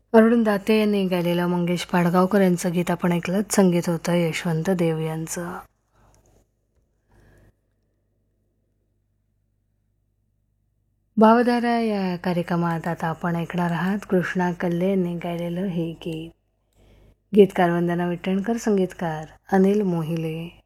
अरुण दाते यांनी गायलेलं मंगेश पाडगावकर यांचं गीत आपण ऐकलं. संगीत होतं यशवंत देव यांचं. भावधारा या कार्यक्रमात आता आपण ऐकणार आहात कृष्णा कल्ले यांनी गायलेलं हे गीत. गीतकार वंदना विठणकर, संगीतकार अनिल मोहिले.